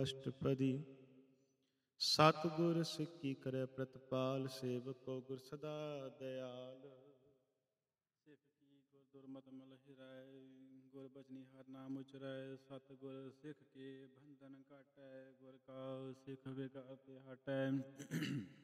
ਅਸ਼ਟਪਦੀ। ਸਤਿਗੁਰ ਸਿੱਖੀ ਕਰੇ ਪ੍ਰਤਪਾਲ, ਸੇਵਕੋ ਗੁਰ ਸਦਾ ਦਇਆਲ। ਸਿੱਖ ਕੀ ਗੁਰ ਦੁਰਮਤਿ ਮਲ ਹਿਰਾਏ, ਗੁਰ ਬਚਨੀ ਹਰਿ ਨਾਮ ਉਚਰੈ। ਸਤਿਗੁਰ ਸਿੱਖ ਕੇ ਬੰਧਨ ਘਾਟੈ, ਗੁਰ ਕਾ ਸਿੱਖ ਵਿਕਾਰ ਤੇ ਹਟੈ।